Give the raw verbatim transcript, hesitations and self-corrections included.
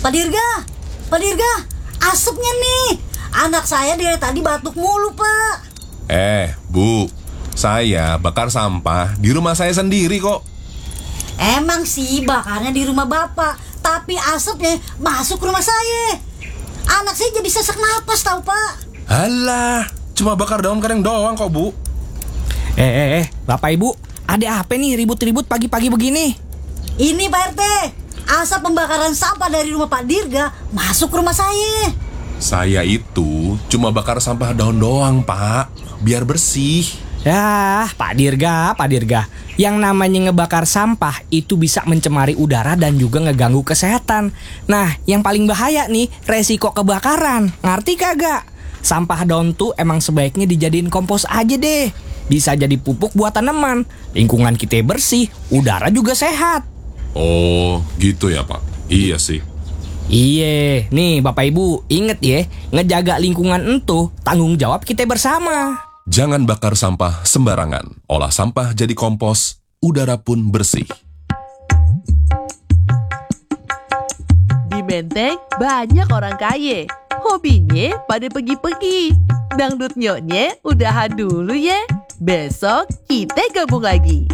Pak Dirga, Pak Dirga, asapnya nih. Anak saya dari tadi batuk mulu, Pak. Eh, Bu, saya bakar sampah di rumah saya sendiri kok. Emang sih bakarnya di rumah Bapak, tapi asapnya masuk ke rumah saya. Anak saya jadi sesak napas tahu, Pak. Halah, cuma bakar daun kering doang kok, Bu. Eh, eh, eh, Bapak Ibu, ada apa nih ribut-ribut pagi-pagi begini? Ini Pak R T, asap pembakaran sampah dari rumah Pak Dirga masuk ke rumah saya. Saya itu cuma bakar sampah daun doang, Pak, biar bersih. Ya, Pak Dirga, Pak Dirga, yang namanya ngebakar sampah itu bisa mencemari udara dan juga ngeganggu kesehatan. Nah, yang paling bahaya nih, resiko kebakaran. Ngerti kagak? Sampah daun tuh emang sebaiknya dijadiin kompos aja deh. Bisa jadi pupuk buat tanaman. Lingkungan kita bersih, udara juga sehat. Oh, gitu ya, Pak. Iya sih. Iye, nih Bapak Ibu, inget ya, ngejaga lingkungan entuh tanggung jawab kita bersama. Jangan bakar sampah sembarangan. Olah sampah jadi kompos, udara pun bersih. Di Menteng banyak orang kaya. Hobinya pada pergi-pergi. Dangdut nyoknya udahan dulu ya. Besok kita gabung lagi.